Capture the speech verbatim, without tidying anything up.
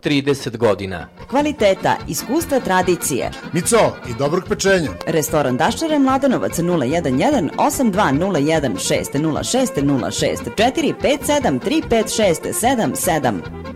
trideset godina. Kvaliteta, iskustva, tradicije. Mico, i dobrog pečenja. Restoran Daščara Mladenovac nula jedan jedan osam dva nula jedan šest nula šest nula šest četiri pet sedam tri pet šest sedam sedam.